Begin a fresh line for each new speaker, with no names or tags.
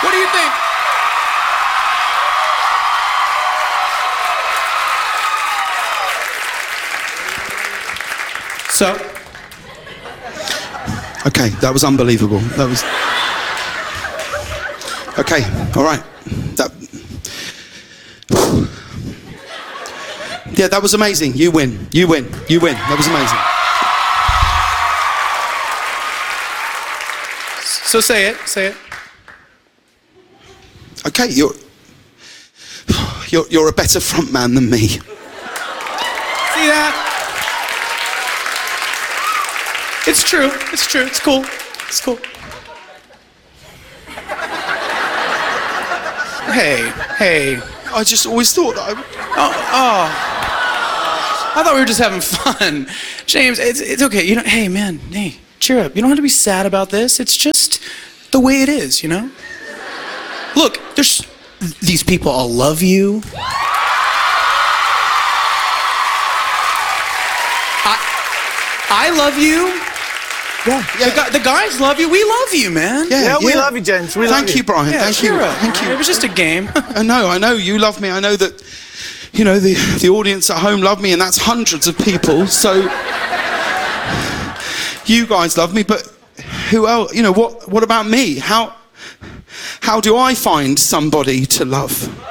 What do you think? So?
Okay, that was unbelievable. That was... Okay, all right. Yeah, that was amazing. You win. You win. You win. That was amazing.
So say it. Say it.
Okay, you're a better front man than me.
See that? It's true. It's true. It's cool. It's cool. Hey.
I just always thought that I would...
I thought we were just having fun. James, it's okay. You know, hey, man, hey, cheer up. You don't have to be sad about this. It's just the way it is, you know? Look, there's these people all love you. I love you.
Yeah.
The guys love you. We love you, man.
Yeah, we love you, gents. We love
Thank you, Brian.
Yeah,
Thank you.
cheer up.
Thank you.
It was just a game.
I know you love me. I know that, you know, the audience at home love me, and that's hundreds of people. So you guys love me, but who else? You know, what about me? How do I find somebody to love?